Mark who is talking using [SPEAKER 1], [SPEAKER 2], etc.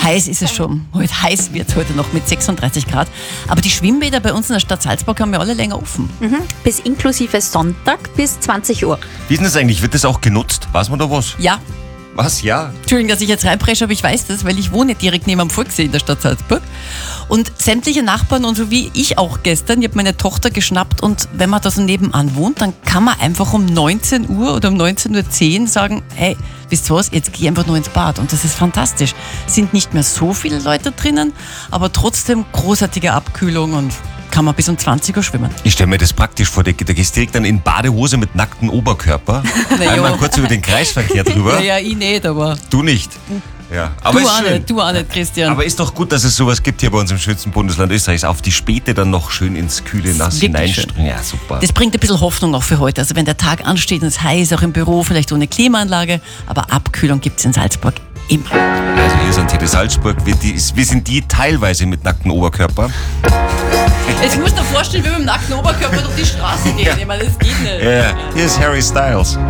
[SPEAKER 1] Heiß ist es schon. Heute heiß wird es heute noch mit 36 Grad. Aber die Schwimmbäder bei uns in der Stadt Salzburg haben ja alle länger offen.
[SPEAKER 2] Bis inklusive Sonntag bis 20 Uhr.
[SPEAKER 3] Wie ist denn das eigentlich? Wird das auch genutzt? Weiß man da was?
[SPEAKER 1] Ja.
[SPEAKER 3] Was? Ja?
[SPEAKER 1] Entschuldigung, dass ich jetzt reinpresche, aber ich weiß das, weil ich wohne direkt neben am Volkssee in der Stadt Salzburg. Und sämtliche Nachbarn und so wie ich auch gestern, ich habe meine Tochter geschnappt und wenn man da so nebenan wohnt, dann kann man einfach um 19 Uhr oder um 19.10 Uhr sagen, hey, wisst ihr was, jetzt geh einfach nur ins Bad. Und das ist fantastisch. Es sind nicht mehr so viele Leute drinnen, aber trotzdem großartige Abkühlung und kann man bis um 20 Uhr schwimmen.
[SPEAKER 3] Ich stelle mir das praktisch vor, da gehst direkt dann in Badehose mit nacktem Oberkörper. Einmal kurz über den Kreisverkehr drüber.
[SPEAKER 1] Ja, ich nicht, aber
[SPEAKER 3] Du nicht. Ja, aber
[SPEAKER 1] du
[SPEAKER 3] ist
[SPEAKER 1] auch
[SPEAKER 3] schön.
[SPEAKER 1] nicht, du auch nicht, Christian.
[SPEAKER 3] Aber ist doch gut, dass es sowas gibt hier bei uns im schönsten Bundesland Österreichs. Auf die Späte dann noch schön ins kühle Nass
[SPEAKER 1] wirklich
[SPEAKER 3] hineinspringen. Ja, super.
[SPEAKER 1] Das bringt ein bisschen Hoffnung auch für heute. Also wenn der Tag ansteht und es heiß, auch im Büro, vielleicht ohne Klimaanlage, aber Abkühlung gibt es in Salzburg immer.
[SPEAKER 3] Also hier sind Tele Salzburg. Wir sind die teilweise mit nacktem Oberkörper.
[SPEAKER 1] Jetzt musst du dir vorstellen, wie wir mit dem nackten Oberkörper durch die Straße gehen. Ich meine, das geht nicht.
[SPEAKER 3] Ja, hier ist Harry Styles.